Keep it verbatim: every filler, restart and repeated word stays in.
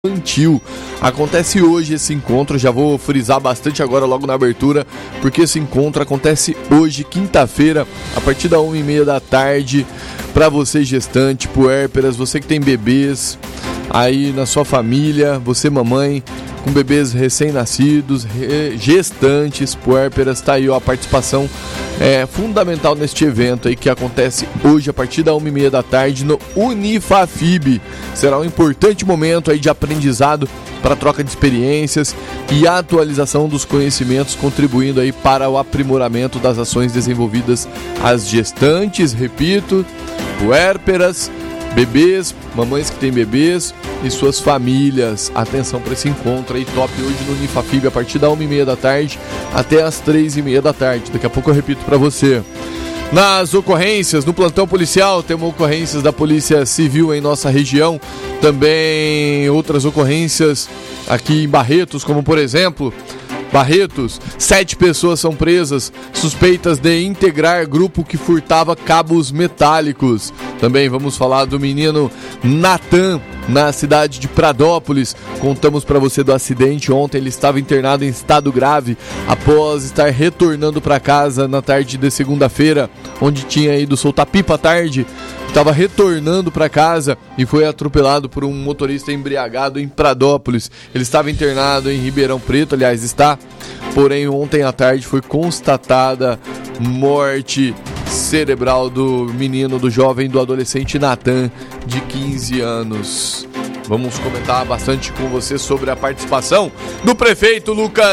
Infantil. Acontece hoje esse encontro, já vou frisar bastante agora logo na abertura, porque esse encontro acontece hoje, quinta-feira, a partir da uma e meia da tarde, para você gestante, puérperas, você que tem bebês aí na sua família, você mamãe com bebês recém-nascidos, gestantes, puérperas, tá aí ó, a participação é fundamental neste evento aí que acontece hoje a partir da uma e meia da tarde no Unifafib. Será um importante momento aí de aprendizado para troca de experiências e atualização dos conhecimentos, contribuindo aí para o aprimoramento das ações desenvolvidas às gestantes, repito, puérperas, bebês, mamães que têm bebês e suas famílias. Atenção para esse encontro aí top hoje no Unifafib a partir da uma e meia da tarde até as três e meia da tarde. Daqui a pouco eu repito para você. Nas ocorrências, no plantão policial, temos ocorrências da Polícia Civil em nossa região, também outras ocorrências aqui em Barretos, como por exemplo, Barretos, sete pessoas são presas, suspeitas de integrar grupo que furtava cabos metálicos. Também vamos falar do menino Natan, na cidade de Pradópolis. Contamos para você do acidente ontem, ele estava internado em estado grave após estar retornando para casa na tarde de segunda-feira, onde tinha ido soltar pipa à tarde. Estava retornando para casa e foi atropelado por um motorista embriagado em Pradópolis. Ele estava internado em Ribeirão Preto, aliás, está. Porém, ontem à tarde foi constatada morte cerebral do menino, do jovem, do adolescente Natan, de quinze anos. Vamos comentar bastante com você sobre a participação do prefeito Lucas